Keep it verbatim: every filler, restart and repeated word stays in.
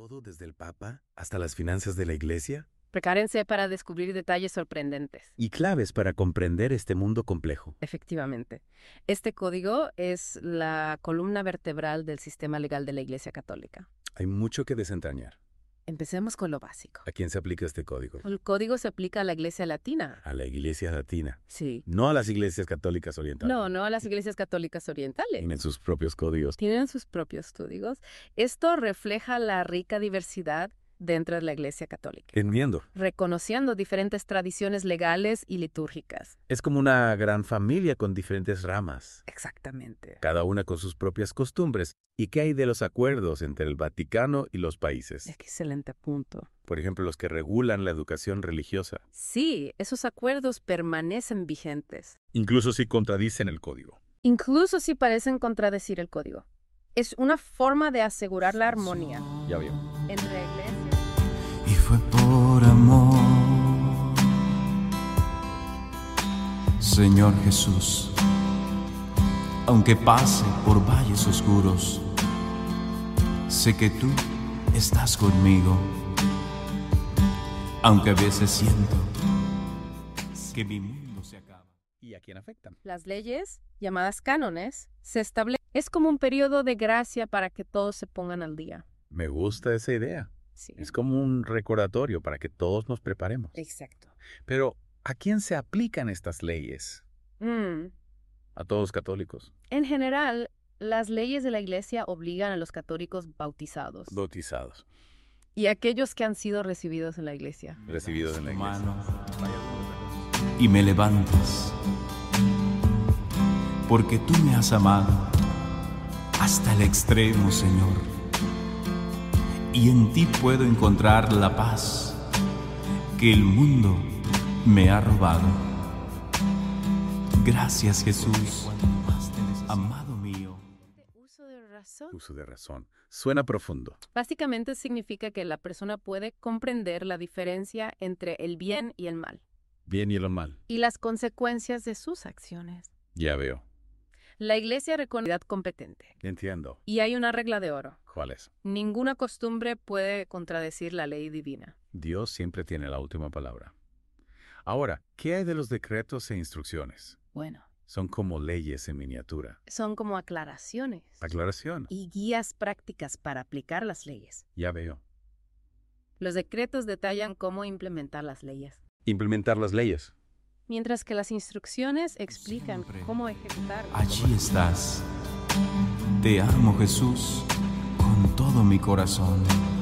Todo desde el Papa hasta las finanzas de la Iglesia. Prepárense para descubrir detalles sorprendentes. Y claves para comprender este mundo complejo. Efectivamente. Este código es la columna vertebral del sistema legal de la Iglesia Católica. Hay mucho que desentrañar. Empecemos con lo básico. ¿A quién se aplica este código? El código se aplica a la Iglesia Latina. A la Iglesia Latina. Sí. No a las iglesias católicas orientales. No, no a las iglesias católicas orientales. Tienen sus propios códigos. Tienen sus propios códigos. Esto refleja la rica diversidad dentro de la Iglesia Católica, Entiendo. reconociendo diferentes tradiciones legales y litúrgicas. Es como una gran familia con diferentes ramas, Exactamente. cada una con sus propias costumbres. ¿Y qué hay de los acuerdos entre el Vaticano y los países? Excelente punto. Por ejemplo, los que regulan la educación religiosa. Sí, esos acuerdos permanecen vigentes, Incluso si contradicen el código. incluso si parecen contradecir el código. Es una forma de asegurar la armonía Ya veo. entre iglesias. Y fue por amor, Señor Jesús, aunque pase por valles oscuros, sé que tú estás conmigo, aunque a veces siento que mi mundo se acaba. ¿Y a quién afectan? Las leyes, llamadas cánones, se establecen. Es como un periodo de gracia para que todos se pongan al día. Me gusta esa idea. Sí. Es como un recordatorio para que todos nos preparemos. Exacto. Pero, ¿a quién se aplican estas leyes? Mm. A todos los católicos. En general, las leyes de la Iglesia obligan a los católicos bautizados Bautizados. y a aquellos que han sido recibidos en la Iglesia. Recibidos en la Tu iglesia. mano Vaya otra cosa. y me levantas, porque tú me has amado hasta el extremo, Señor, y en ti puedo encontrar la paz que el mundo me ha robado. Gracias, Jesús, amado mío. Uso de razón. Uso de razón. Suena profundo. Básicamente significa que la persona puede comprender la diferencia entre el bien y el mal Bien y lo mal. y las consecuencias de sus acciones. Ya veo. La Iglesia reconoce la competente Entiendo. y hay una regla de oro. ¿Cuál es? Ninguna costumbre puede contradecir la ley divina. Dios siempre tiene la última palabra. Ahora, ¿qué hay de los decretos e instrucciones? Bueno, Son como leyes en miniatura. son como aclaraciones Aclaración. y guías prácticas para aplicar las leyes. Ya veo. Los decretos detallan cómo implementar las leyes, Implementar las leyes. mientras que las instrucciones explican Siempre. cómo ejecutarlas. Allí estás. Te amo, Jesús, con todo mi corazón.